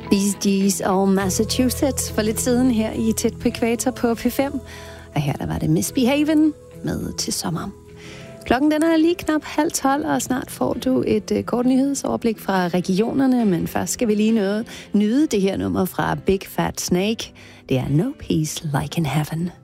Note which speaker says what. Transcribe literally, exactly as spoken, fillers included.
Speaker 1: Bee Gees og Massachusetts for lidt siden her i Tæt på Ækvator på P fem. Og her der var det Misbehaven med Til sommer. Klokken den er lige knap halv tolv, og snart får du et uh, kort nyhedsoverblik fra regionerne, men først skal vi lige noget, nyde det her nummer fra Big Fat Snake. Det er No Peace Like in Heaven.